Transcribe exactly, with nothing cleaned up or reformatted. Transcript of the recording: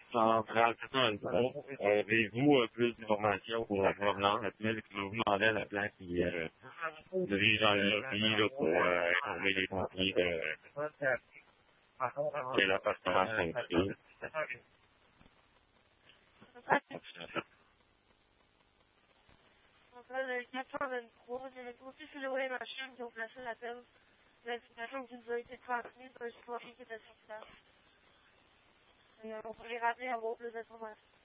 Centrale, c'est ça, bon. Avez-vous euh, plus d'informations pour la provenance actuelle que vous demandez à la place qui euh, dirige dans le lobby là, pour euh, trouver les pompiers de, de l'appartement Saint-Pierre? Le quatre cent vingt-trois, j'ai aussi sur les machines qui ont placé l'appel. L'information qui nous a été transmise par le citoyen qui était sur place. Et on peut les rappeler à avoir plus d'informations.